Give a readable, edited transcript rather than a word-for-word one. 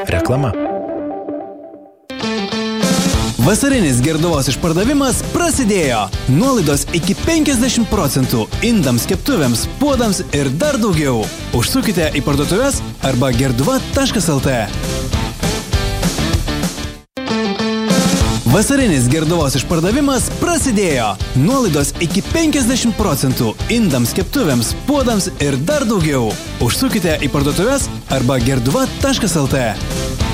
Reklama. Vasarinis Gerduvos išpardavimas prasidėjo. Nuolaidos iki 50% indams, keptuvėms, puodams ir dar daugiau. Užsukite į parduotuves arba gerduva.lt. Vasarinis Gerduvos išpardavimas prasidėjo. Nuolaidos iki 50% indams, keptuvėms, puodams ir dar daugiau. Užsukite į parduotuves arba gerduva.lt.